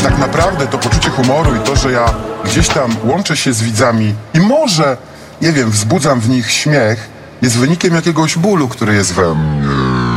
tak naprawdę to poczucie humoru i to, że ja gdzieś tam łączę się z widzami i może, nie wiem, wzbudzam w nich śmiech, jest wynikiem jakiegoś bólu, który jest we mnie.